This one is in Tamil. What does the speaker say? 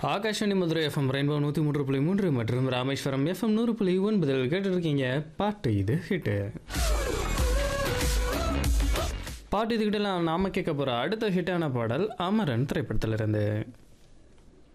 ஆகாஷவாணி மதுரை எஃப்எம் ரெயின்போ 103.3 மற்றும் ராமேஸ்வரம் எஃப்எம் 100.9 கேட்டுருக்கீங்க. பாட்டு இது ஹிட்டு. பாட்டு இதுகிட்டலாம் நாம கேட்க போகிற அடுத்த ஹிட்டான பாடல் அமரன் திரைப்படத்திலிருந்து.